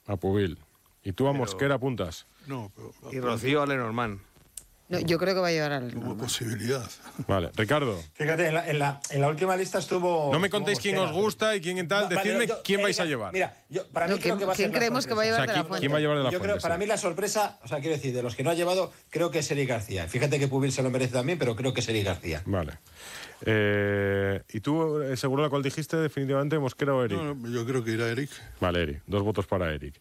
A Pubil. ¿Y tú a Mosquera apuntas? No, pero... Y Rocío a Lenormand. No, yo creo que va a llevar al... Como posibilidad. Vale, Ricardo. Fíjate, en la última lista estuvo... No me contéis quién os Mosquera, gusta y quién tal, decidme quién vais a llevar. Mira, para mí creo que va a ser ¿Quién creemos que va a llevar O sea, de la Fuente? ¿quién va a llevar de la Yo Fuente? creo, para mí la sorpresa, o sea, quiero decir, de los que no ha llevado, creo que es Eric García. Fíjate que Pubil se lo merece también, pero creo que es Eric García. Vale. ¿Y tú, seguro la cual dijiste definitivamente, Mosquera o Eric? No, yo creo que irá Eric. Vale, Eric. 2 votos para Eric.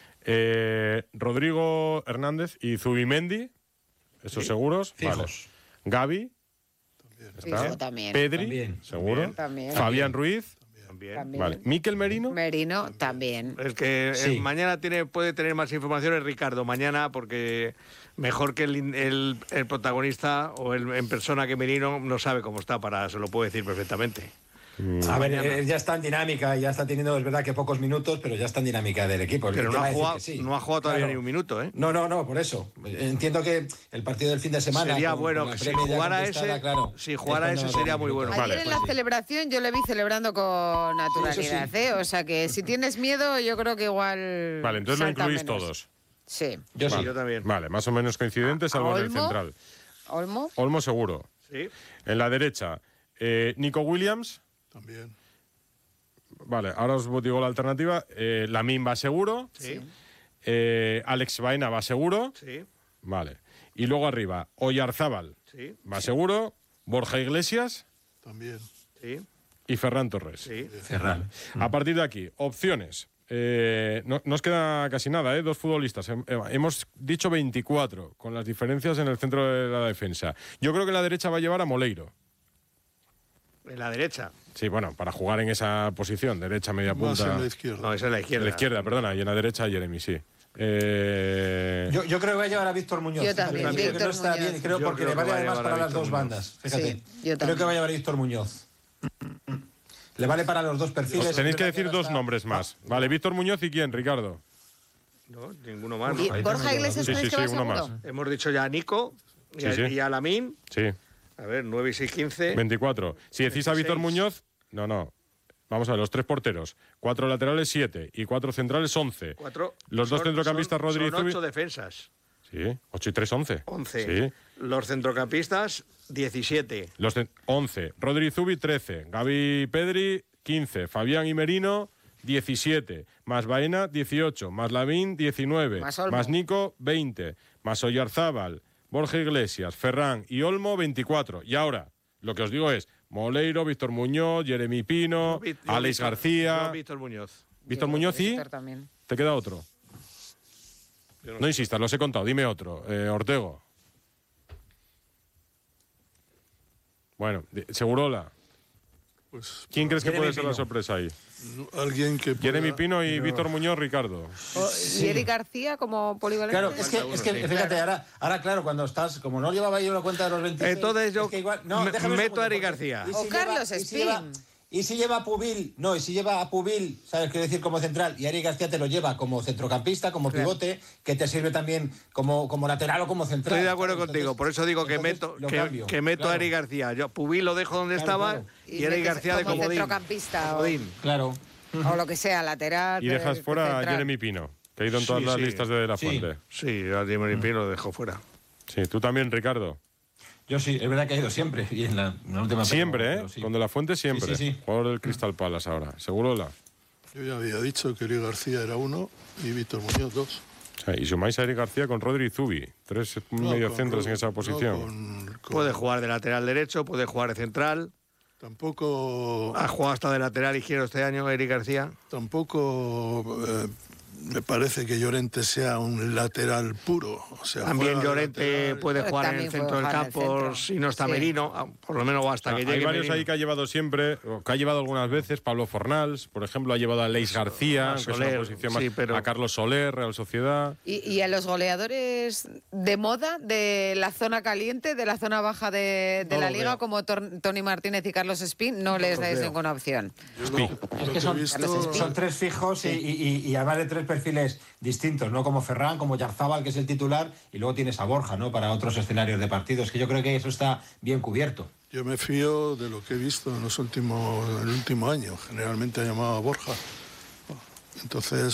Rodrigo Hernández y Zubimendi, esos seguros. Fijos. Vale. Gavi. Fijo también. Pedri, También. seguro. También. Fabián Ruiz. También. Vale. Mikel Merino. Merino también. El que Sí. mañana puede tener más información es Ricardo. Mañana, porque mejor que el protagonista o el en persona que Merino no sabe cómo está, se lo puede decir perfectamente. A ver, él ya está en dinámica, ya está teniendo, es verdad que pocos minutos, pero ya está en dinámica del equipo. Pero El no tema ha es decir jugado, que sí. no ha jugado todavía Claro. ni un minuto, ¿eh? No, por eso. Entiendo que el partido del fin de semana... Sería con bueno la que si Premier ya jugara conquistada, ese, claro, si jugara es ese cuando sería no muy bueno. Ayer Vale, en pues la sí. celebración yo le vi celebrando con naturalidad, sí. ¿eh? O sea que si tienes miedo, yo creo que igual... Vale, entonces lo salta incluís menos. todos. Sí. Yo sí. Sí, yo también. Vale, más o menos coincidentes, salvo en el Olmo. central. Olmo. Olmo seguro. Sí. En la derecha, Nico Williams. También. Vale, ahora os digo la alternativa. Lamine va seguro. Sí. Alex Baena va seguro. Sí. Vale. Y luego arriba, Oyarzábal Sí. va seguro. Borja Iglesias También. Sí. y Ferran Torres. Sí. Ferran. A partir de aquí, opciones. No os queda casi nada, 2 futbolistas. Hemos dicho 24, con las diferencias en el centro de la defensa. Yo creo que en la derecha va a llevar a Moleiro. En la derecha. Sí, bueno, para jugar en esa posición, derecha, media Más punta. en la izquierda. No, esa es la En izquierda. la izquierda, perdona, y en la derecha Jeremy, sí. Yo creo que va a llevar a Víctor Muñoz. Yo Fíjate, también, creo que Víctor no está Muñoz. bien, creo, Yo porque creo le que vale va a además llevar a para las Víctor dos Muñoz. bandas. Fíjate, Sí, yo creo también. que va a llevar a Víctor Muñoz. Le vale para los dos perfiles. Os tenéis que Es verdad decir ahora 2 está- nombres más. Vale, Víctor Muñoz y quién, Ricardo. No, ninguno más. Y ¿no? Borja Iglesias, Sí, ¿crees sí, que va sí, uno seguro? más. Hemos dicho ya a Nico y, Sí, sí. y a Lamine. Sí, A ver, 9 y 6, 15. 24. Si decís a Víctor 26. Muñoz, no. Vamos a ver, los 3 porteros. 4 laterales, 7. Y 4 centrales, 11. 4. Los dos centrocampistas, Rodri y Son Zubi. 8 defensas. Sí, 8 y 3, 11. 11. Sí. Los centrocampistas, 17. 11. Rodri y Zubi, 13. Gavi y Pedri, 15. Fabián y Merino, 17. Más Baena, 18. Más Lavín, 19. Más Olmo. Más Nico, 20. Más Oyarzábal, Borja Iglesias, Ferran y Olmo, 24. Y ahora, lo que os digo es Moleiro, Víctor Muñoz, Jeremy Pino, Alex García. Víctor Muñoz. Víctor Yo, Muñoz y... Víctor también. ¿Te queda otro? No insistas, los he contado. Dime otro. Ortego. Bueno, Segurola. Pues ¿Quién crees que Jeremy puede ser la Pino. sorpresa ahí? alguien que Jeremy pueda- Pino y Víctor Muñoz, Ricardo. ¿Y Eric García como polivalente? Claro, es que fíjate, ahora claro, cuando estás, como no llevaba yo la cuenta de los 26... Entonces yo es que igual, no, me- déjame un meto a segundo, Eric porque- García. ¿y O Carlos y Espín. Y si lleva a Pubil, no, y si lleva a Pubil, ¿sabes? Quiero decir, como central, y Eric García te lo lleva como centrocampista, como pivote, que te sirve también como lateral o como central. Estoy de acuerdo ¿sabes? contigo, por eso digo que entonces meto, lo cambio, que meto a claro. Eric García. Yo Pubil lo dejo donde Claro, estaba claro. y Eric metes García de como comodín. centrocampista o- Comodín. Claro. O lo que sea, lateral. Y dejas fuera a central. Jeremy Pino, que ha ido en todas Sí, las sí. listas de La Sí. Fuente. Sí, a Jeremy Pino lo dejo fuera. Sí, tú también, Ricardo. Yo sí, es verdad que ha ido siempre, y en la última... Siempre, pero sí. Con De La Fuente siempre. Sí, sí, sí. Jugador del Crystal Palace ahora. Segurola. Yo ya había dicho que Eric García era uno y Víctor Muñoz dos. O sea, y sumáis a Eric García con Rodri y Zubi. 3 No, mediocentros con en esa no, posición. Puede jugar de lateral derecho, puede jugar de central. Tampoco, Ha jugado hasta de lateral izquierdo este año Eric García. me parece que Llorente sea un lateral puro. O sea, También juega de Llorente lateral. puede jugar en el También centro puede del jugar en el campo centro. si no está Sí. Merino, por lo menos hasta que Hay llegue varios Merino. ahí que ha llevado siempre, o que ha llevado algunas veces. Pablo Fornals, por ejemplo, ha llevado a Leis García, a que es una Soler, posición más. sí, pero- A Carlos Soler, Real Sociedad. Y a los goleadores de moda de la zona caliente, de la zona baja de No la lo liga, veo. como Tony Martínez y Carlos Espín, no les dais veo. ninguna opción. Lo que he Son, visto- son tres fijos y además de tres perfiles distintos, ¿no? Como Ferran, como Yarzábal, que es el titular, y luego tienes a Borja, ¿no? Para otros escenarios de partidos, que yo creo que eso está bien cubierto. Yo me fío de lo que he visto en el último año. Generalmente ha llamado a Borja. Entonces,